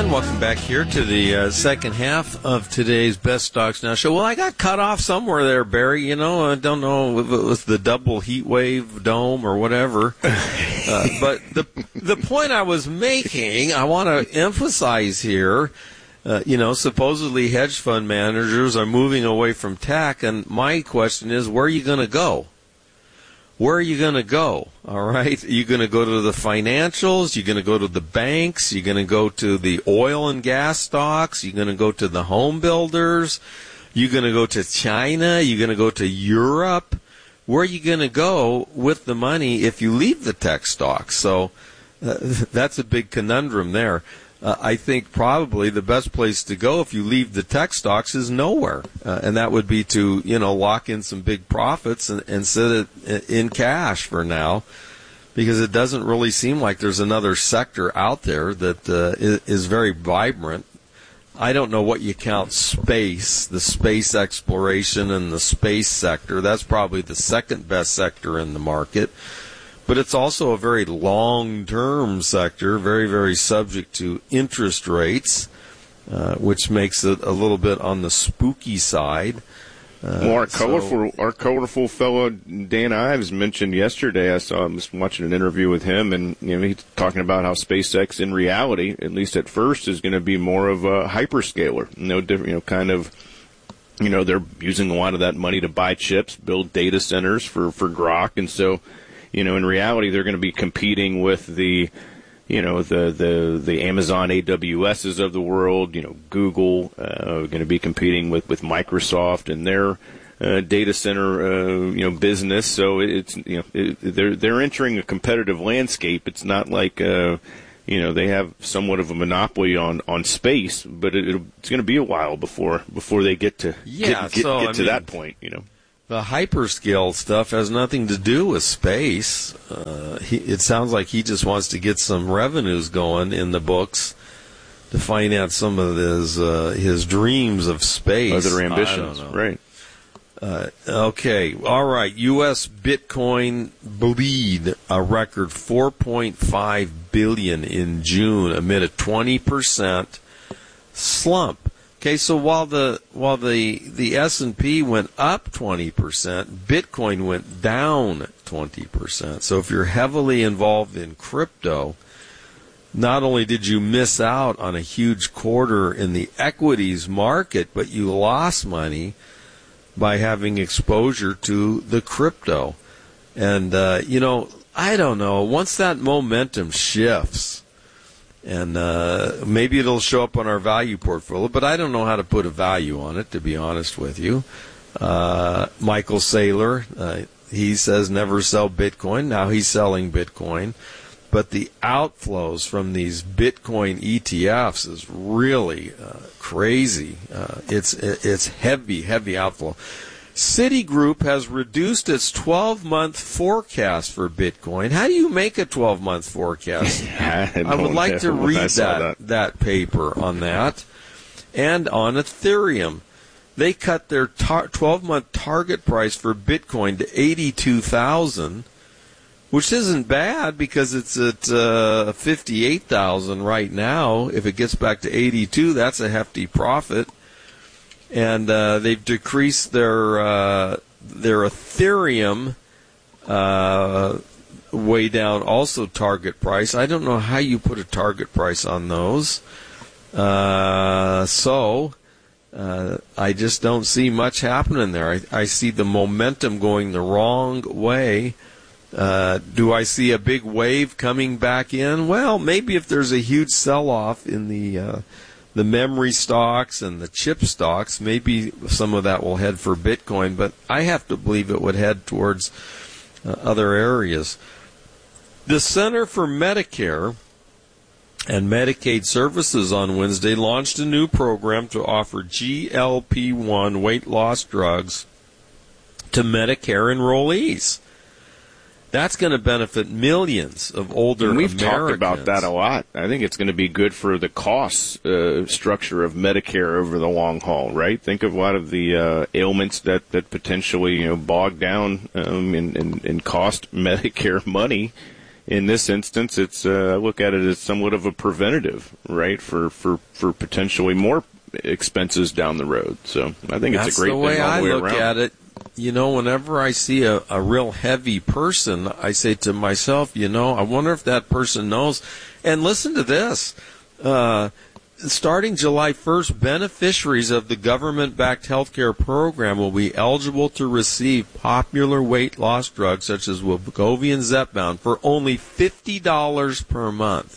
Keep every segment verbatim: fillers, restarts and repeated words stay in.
And welcome back here to the uh, second half of today's Best Stocks Now show. Well, I got cut off somewhere there, Barry. You know, I don't know if it was the double heat wave dome or whatever. Uh, but the the point I was making, I want to emphasize here, uh, you know, supposedly hedge fund managers are moving away from tech, and my question is, where are you going to go? Where are you going to go? All right. Are you going to go to the financials? You're going to go to the banks? You're going to go to the oil and gas stocks? You're going to go to the home builders? You're going to go to China? You're going to go to Europe? Where are you going to go with the money if you leave the tech stocks? So uh, that's a big conundrum there. Uh, I think probably the best place to go if you leave the tech stocks is nowhere, uh, and that would be to, you know, lock in some big profits and, and sit it in cash for now, because it doesn't really seem like there's another sector out there that uh, is very vibrant. I don't know what you count space, the space exploration and the space sector. That's probably the second best sector in the market. But it's also a very long-term sector, very, very subject to interest rates, uh, which makes it a little bit on the spooky side. Uh, well, our so, colorful, our colorful fellow Dan Ives mentioned yesterday. I saw him just watching an interview with him, and you know he's talking about how SpaceX, in reality, at least at first, is going to be more of a hyperscaler. No different, you know, kind of. You know, they're using a lot of that money to buy chips, build data centers for for Grok, and so. You know, in reality, they're going to be competing with the, you know, the the, the Amazon A W S's of the world. You know, Google uh, going to be competing with, with Microsoft and their uh, data center, uh, you know, business. So it's you know it, they're they're entering a competitive landscape. It's not like uh, you know they have somewhat of a monopoly on, on space, but it, it's going to be a while before before they get to yeah, get, get, so, get to I mean, that point. You know. The hyperscale stuff has nothing to do with space. Uh, he, it sounds like he just wants to get some revenues going in the books to finance some of his uh, his dreams of space. Other ambitions, right? Uh, okay, all right. U S Bitcoin bleed a record four point five billion dollars in June amid a twenty percent slump. Okay, so while the while the the S and P went up twenty percent, Bitcoin went down twenty percent. So if you're heavily involved in crypto, not only did you miss out on a huge quarter in the equities market, but you lost money by having exposure to the crypto. And uh, you know, I don't know, once that momentum shifts, and uh, maybe it'll show up on our value portfolio, but I don't know how to put a value on it, to be honest with you. Uh, Michael Saylor, uh, he says never sell Bitcoin. Now he's selling Bitcoin. But the outflows from these Bitcoin E T Fs is really uh, crazy. Uh, it's it's heavy, heavy outflow. Citigroup has reduced its twelve-month forecast for Bitcoin. How do you make a twelve-month forecast? I, I would like to read that, that that paper on that. And on Ethereum, they cut their tar- twelve-month target price for Bitcoin to eighty-two thousand, which isn't bad because it's at uh, fifty-eight thousand right now. If it gets back to eighty-two, that's a hefty profit. And uh, they've decreased their uh, their Ethereum uh, way down, also target price. I don't know how you put a target price on those. Uh, so uh, I just don't see much happening there. I, I see the momentum going the wrong way. Uh, do I see a big wave coming back in? Well, maybe if there's a huge sell-off in the uh, the memory stocks and the chip stocks, maybe some of that will head for Bitcoin, but I have to believe it would head towards uh, other areas. The Center for Medicare and Medicaid Services on Wednesday launched a new program to offer G L P one weight loss drugs to Medicare enrollees. That's going to benefit millions of older and we've Americans. talked about that a lot. I think it's going to be good for the cost uh, structure of Medicare over the long haul, right? Think of a lot of the uh, ailments that, that potentially, you know, bog down um, and, and, and cost Medicare money. in this instance, it's uh, I look at it as somewhat of a preventative, right, for, for, for potentially more expenses down the road. So I think it's That's a great the way thing all I the way look around. at it. You know, whenever I see a, a real heavy person, I say to myself, you know, I wonder if that person knows. And listen to this. Uh, starting July first, beneficiaries of the government-backed healthcare program will be eligible to receive popular weight loss drugs such as Wegovy and Zepbound for only fifty dollars per month.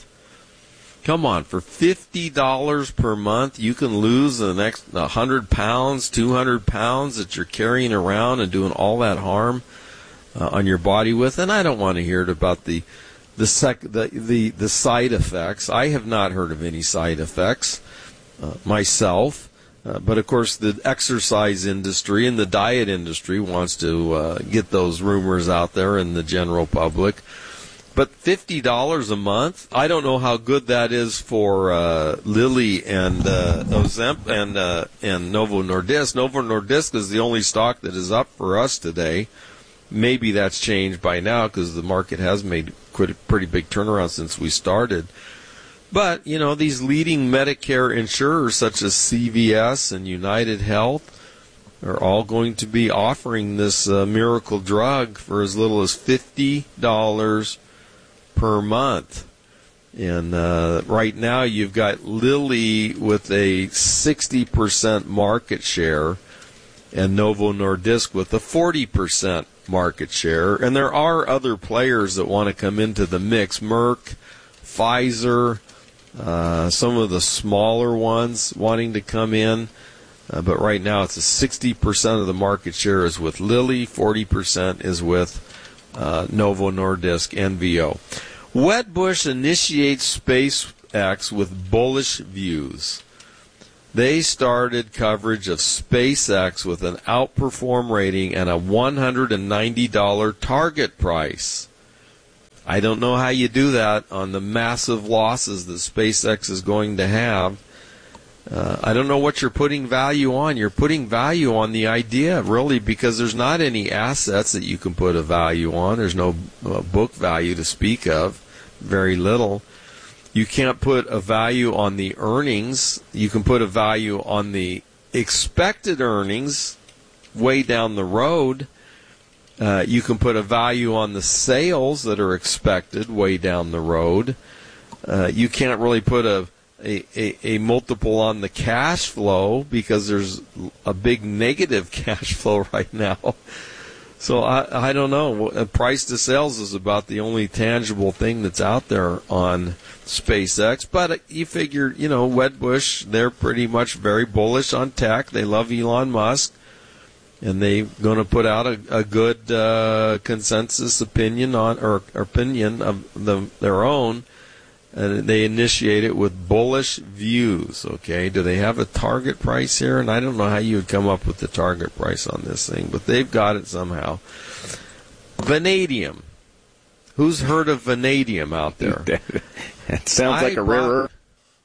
Come on, for fifty dollars per month, you can lose the next one hundred pounds, two hundred pounds that you're carrying around and doing all that harm uh, on your body with. And I don't want to hear it about the the, sec- the the the side effects. I have not heard of any side effects uh, myself. Uh, but, of course, the exercise industry and the diet industry wants to uh, get those rumors out there in the general public. But fifty dollars a month, I don't know how good that is for uh, Lilly and uh, Ozemp and uh, and Novo Nordisk. Novo Nordisk is the only stock that is up for us today. Maybe that's changed by now because the market has made quite a pretty big turnaround since we started. But, you know, these leading Medicare insurers such as C V S and United Health are all going to be offering this uh, miracle drug for as little as fifty dollars per month. And uh, right now you've got Lilly with a sixty percent market share and Novo Nordisk with a forty percent market share. And there are other players that want to come into the mix. Merck, Pfizer, uh, some of the smaller ones wanting to come in. Uh, but right now it's a sixty percent of the market share is with Lilly, forty percent is with uh, Novo Nordisk, N V O. Wedbush initiates SpaceX with bullish views. They started coverage of SpaceX with an outperform rating and a one hundred ninety dollars target price. I don't know how you do that on the massive losses that SpaceX is going to have. Uh, I don't know what you're putting value on. You're putting value on the idea, really, because there's not any assets that you can put a value on. There's no uh, book value to speak of, very little. You can't put a value on the earnings. You can put a value on the expected earnings way down the road. Uh, you can put a value on the sales that are expected way down the road. Uh, you can't really put a A, a, a multiple on the cash flow because there's a big negative cash flow right now. So I, I don't know. Price to sales is about the only tangible thing that's out there on SpaceX. But you figure, you know, Wedbush, they're pretty much very bullish on tech. They love Elon Musk. And they're going to put out a, a good uh, consensus opinion on or, or opinion of the, their own. And they initiate it with bullish views, okay? Do they have a target price here? And I don't know how you would come up with the target price on this thing, but they've got it somehow. Vanadium. Who's heard of vanadium out there? That sounds like I a brought, rare earth.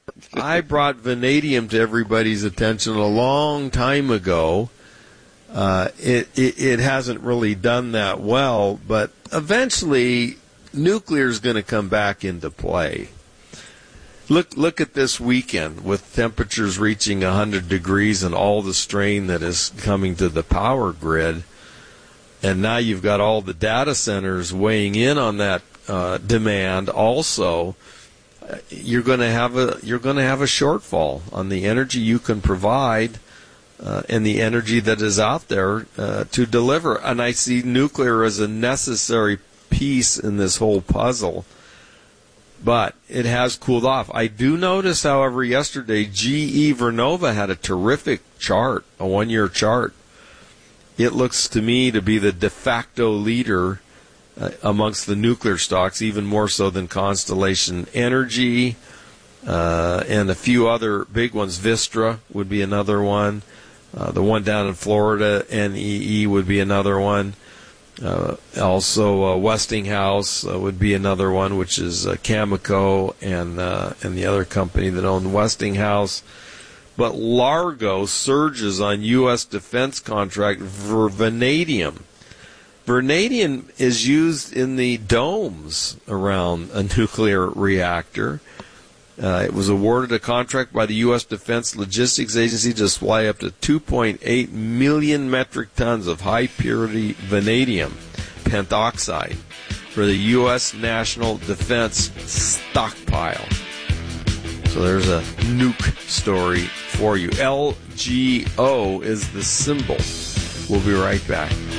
I brought vanadium to everybody's attention a long time ago. Uh, it, it, it hasn't really done that well, but eventually nuclear is going to come back into play. Look look at this weekend with temperatures reaching one hundred degrees and all the strain that is coming to the power grid. And now you've got all the data centers weighing in on that uh, demand also. You're going to have a you're going to have a shortfall on the energy you can provide uh, and the energy that is out there uh, to deliver. And I see nuclear as a necessary piece in this whole puzzle. But it has cooled off. I do notice, however, yesterday G E Vernova had a terrific chart, a one-year chart. It looks to me to be the de facto leader uh, amongst the nuclear stocks, even more so than Constellation Energy uh, and a few other big ones. Vistra would be another one. Uh, the one down in Florida, N E E, would be another one. Uh, also, uh, Westinghouse uh, would be another one, which is uh, Cameco and uh, and the other company that owned Westinghouse. But Largo surges on U S defense contract for vanadium. Vanadium is used in the domes around a nuclear reactor. Uh, it was awarded a contract by the U S Defense Logistics Agency to supply up to two point eight million metric tons of high-purity vanadium pentoxide for the U S National Defense Stockpile. So there's a nuke story for you. L G O is the symbol. We'll be right back.